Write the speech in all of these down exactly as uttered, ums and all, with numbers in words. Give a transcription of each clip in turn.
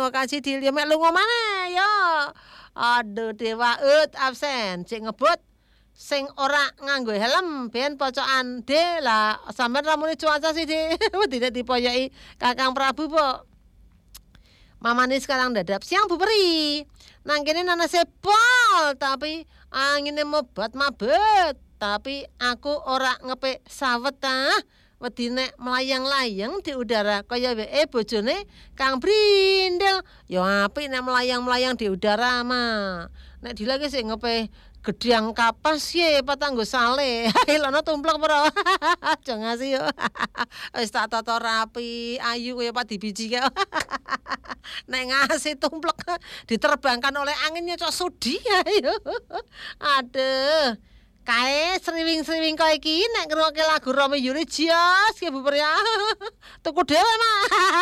lunga kaji dil ya mek lunga maneh yo. Aduh dewa ut absen cek ngebut sing ora nganggo helm ben pocokan de lah sampean ramune cuaca sih de tidak dipoyoki Kakang Prabu po. Mamane sekarang dadap siang Bu Peri. Nang kene nanase pol tapi angine mobat mabet. Tapi aku ora ngepek sawet ah. Wedi nek melayang-layang di udara kaya wae bojone Kang Brindel. Ya apik nek melayang-melayang di udara mah. Nek dilagi sing ngepe gedang kapas ye patanggo sale. Ilono tumplek bro. Aja ngasih yo. Wis tak tata rapi, ayu kaya padi biji kaya. Nek ngasih tumplek diterbangkan oleh anginnya cok sudi ayo. Aduh. Kae sriwing-sriwing kowe iki nek ngrungokke lagu Romeo Yuri Jios ki Bu Pria. Tuku dhewe mah.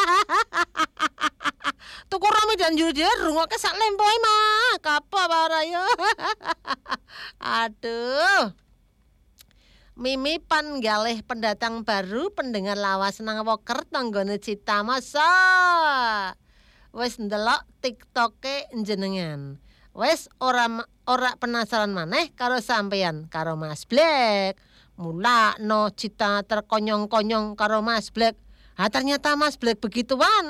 Tuku Romeo dan Yuri dhewe rungokke sak lempoe mah. Kapo ora yo. Aduh. Mimi pan galih pendatang baru pendengar lawas nang woker tanggane Cita masa. Wis ndelok TikTok-e jenengan. Wes ora ora penasaran maneh karo sampean karo Mas Black. Mula no Cita terkonyong-konyong karo Mas Black. Ah ternyata Mas Black begituan.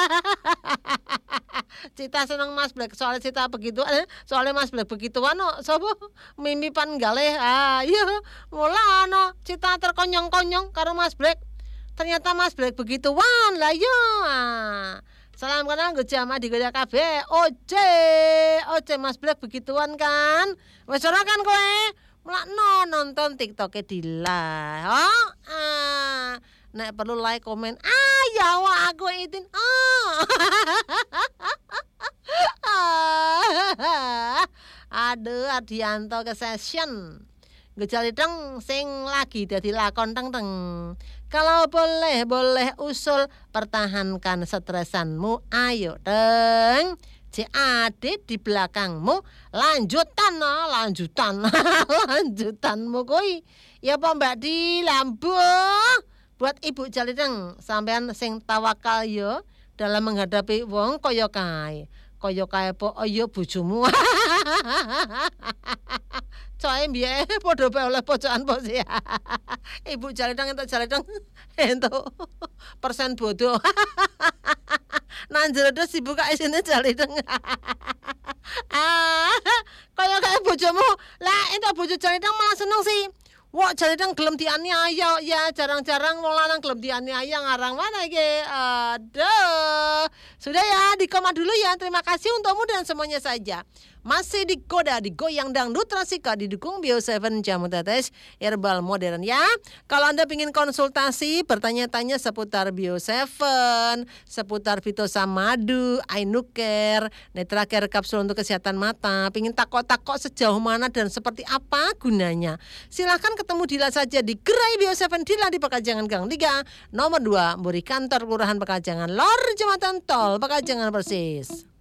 Cita seneng Mas Black soalnya Cita begituan. Soalnya Mas Black begituan no sapa Mimi pan galih. Ah iya mula no Cita terkonyong-konyong karo Mas Black. Ternyata Mas Black begituan lah yo. Ah. Salam kenal nggo jamaah di Goya kabeh. Oce, oce Mas Black begituan kan? Wis ora kan kowe? Mulakno nonton TikTok-e Dila. Oh, ah. Nek perlu like, komen. Ah, ya aku itin. Oh. Aduh, Adianto ke session. Gejali deng sing lagi dadi lakon teng-teng. Kalau boleh, boleh usul pertahankan stresanmu. Ayo deng. C A D di belakangmu. Lanjutan no, lanjutan. Lanjutanmu koi. Ya apa Mbak di lambu. Buat Ibu Jalideng sampean sing tawakal yo dalam menghadapi wong kaya kae. Kaya kae po ayo bojomu. Coe mbiyen padha bae oleh pojokan pos ya. Ibu Jalideng entuk Jalideng entuk persen bodoh. Nang jero dibuka isine Jalideng. Ah, kaya kae bojomu. Lah entuk bojo Jalideng malah seneng sih. Wah, Jalideng gelem dianiaya ya, jarang-jarang wong lanang gelem dianiaya ngarang mana iki. Aduh. Sudah ya, dikoma dulu ya. Terima kasih untukmu dan semuanya saja. Masih digoda, digoyang dangdut Rasika didukung Bio tujuh jamu tetes herbal modern ya. Kalau Anda ingin konsultasi, bertanya-tanya seputar Bio tujuh, seputar Vitosa Madu, Ainuker, Netracare kapsul untuk kesehatan mata, pingin takok-takok sejauh mana dan seperti apa gunanya. Silahkan ketemu Dila saja di Gerai Bio tujuh Dila di Pekajangan Gang tiga, nomor dua, Muri Kantor Kelurahan Pekajangan, Lor Jembatan Tol Pekajangan persis.